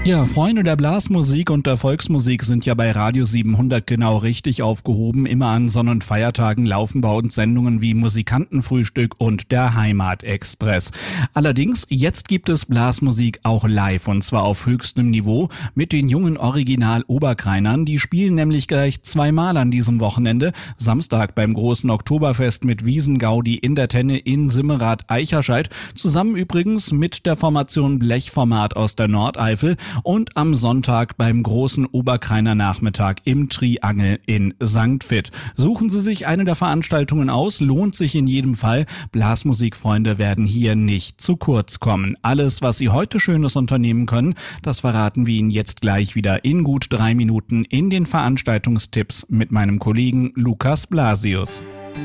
Ja, Freunde der Blasmusik und der Volksmusik sind ja bei Radio 700 genau richtig aufgehoben. Immer an Sonn- und Feiertagen laufen bei uns Sendungen wie Musikantenfrühstück und der Heimatexpress. Allerdings, jetzt gibt es Blasmusik auch live und zwar auf höchstem Niveau mit den jungen Original-Oberkreinern. Die spielen nämlich gleich zweimal an diesem Wochenende. Samstag beim großen Oktoberfest mit Wiesengaudi in der Tenne in Simmerath-Eicherscheid. Zusammen übrigens mit der Formation Blechformat aus der Nordeifel. Und am Sonntag beim großen Oberkreiner Nachmittag im Triangel in St. Vith. Suchen Sie sich eine der Veranstaltungen aus, lohnt sich in jedem Fall. Blasmusikfreunde werden hier nicht zu kurz kommen. Alles, was Sie heute Schönes unternehmen können, das verraten wir Ihnen jetzt gleich wieder in gut 3 Minuten in den Veranstaltungstipps mit meinem Kollegen Lukas Blasius.